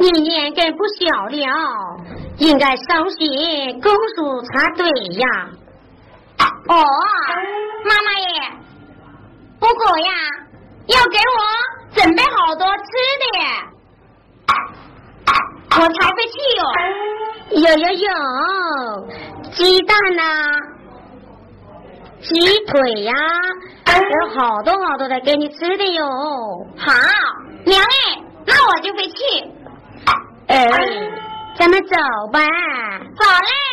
你年纪不小了，应该上学读书才对呀。 哦，妈妈耶，不过呀，要给我准备好多吃的耶，我才会去哟。 有，鸡蛋呐、鸡腿呀、有好多好多的给你吃的哟。 好，娘哎，那我就会去。 咱们走吧。 走嘞。